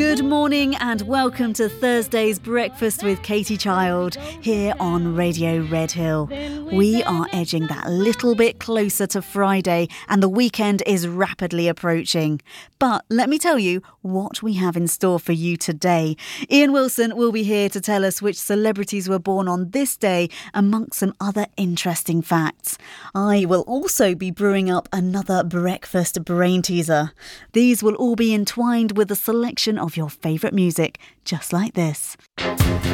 Good morning and welcome to Thursday's Breakfast with Katie Child here on Radio Red Hill. We are edging that little bit closer to Friday and the weekend is rapidly approaching. But let me tell you what we have in store for you today. Ian Wilson will be here to tell us which celebrities were born on this day amongst some other interesting facts. I will also be brewing up another breakfast brain teaser. These will all be entwined with a selection of your favourite music, just like this.